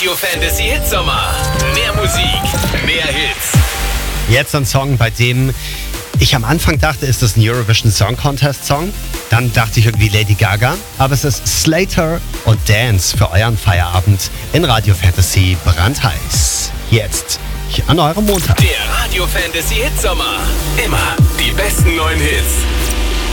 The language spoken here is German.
Radio Fantasy Hitsommer. Mehr Musik, mehr Hits. Jetzt ein Song, bei dem ich am Anfang dachte, ist das ein Eurovision Song Contest Song. Dann dachte ich irgendwie Lady Gaga. Aber es ist Slater und Dance für euren Feierabend in Radio Fantasy brandheiß. Jetzt an eurem Montag. Der Radio Fantasy Hitsommer. Immer die besten neuen Hits.